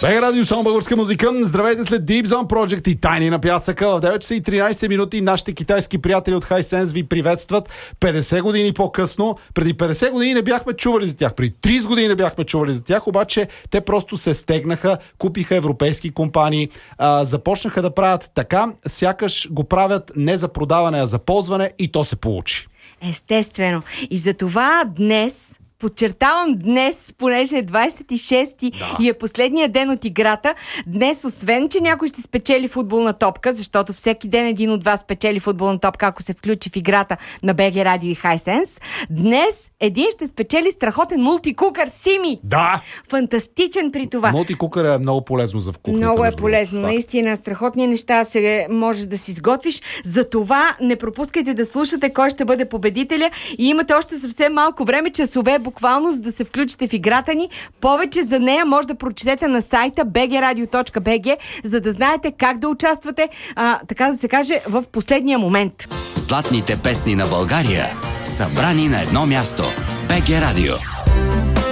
БГ Радио, само българска музика. Здравейте след Deep Zone Project и Тайни на пясъка. В 9 часа и 13 минути нашите китайски приятели от Hisense ви приветстват 50 години по-късно. Преди 50 години не бяхме чували за тях. Преди 30 години не бяхме чували за тях, обаче те просто се стегнаха, купиха европейски компании, започнаха да правят така, сякаш го правят не за продаване, а за ползване и то се получи. Естествено. И за това днес... Подчертавам днес, понеже е 26-ти и е последния ден от играта. Днес, освен, че някой ще спечели футболна топка, защото всеки ден един от вас спечели футболна топка, ако се включи в играта на БГ Радио и Hisense, днес един ще спечели страхотен мултикукър Сими. Да! Фантастичен при това. Мултикукър е много полезно за вкухнете. Много е полезно. Наистина, страхотни неща се може да си сготвиш. Затова не пропускайте да слушате кой ще бъде победителя и имате още съвсем малко време, часове буквално, за да се включите в играта ни. Повече за нея може да прочетете на сайта bgradio.bg, за да знаете как да участвате, така да се каже, в последния момент. Златните песни на България, събрани на едно място. БГ Радио.